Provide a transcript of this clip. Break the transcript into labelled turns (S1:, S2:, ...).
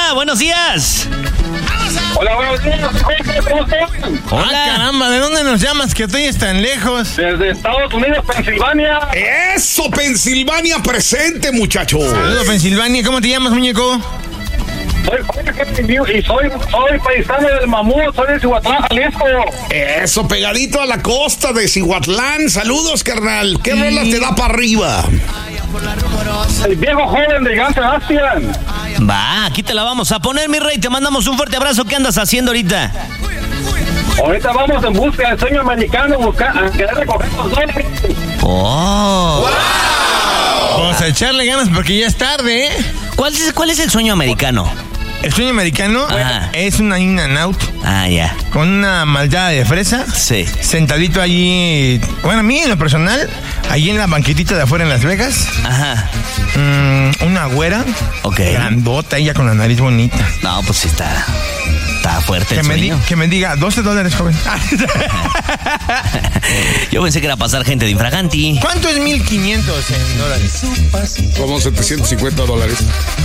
S1: Hola, buenos días.
S2: Hola, buenos días. ¿Cómo están?
S1: Hola.
S3: Caramba, ¿de dónde nos llamas que tú estás tan lejos?
S2: Desde Estados Unidos, Pensilvania.
S4: ¡Eso, Pensilvania presente, muchachos!
S3: Saludos, Pensilvania. ¿Cómo te llamas, muñeco?
S2: Soy Jorge y soy paisano del Mamut, soy de Cihuatlán, Jalisco.
S4: Eso, pegadito a la costa de Cihuatlán. Saludos, carnal. ¿Qué rolas te da para arriba?
S2: El viejo joven de Joan Sebastian.
S1: Va, aquí te la vamos a poner, mi rey. Te mandamos un fuerte abrazo. ¿Qué andas haciendo ahorita?
S2: Ahorita vamos en busca del sueño americano, a querer recoger los dólares.
S1: Oh.
S3: Vamos a echarle ganas porque ya es tarde, ¿eh?
S1: ¿Cuál es el sueño americano?
S3: El sueño americano es una in and out
S1: Ah, ya.
S3: con una malteada de fresa.
S1: Sí.
S3: Sentadito allí, bueno, a mí en lo personal, allí en la banquetita de afuera en Las Vegas.
S1: Ajá.
S3: Una güera.
S1: Ok.
S3: Grandota, ella con la nariz bonita.
S1: No, pues sí está fuerte el sueño.
S3: Que me diga $12, joven.
S1: Yo pensé que era pasar gente de infraganti.
S3: ¿Cuánto es $1,500 en dólares?
S4: Como $750.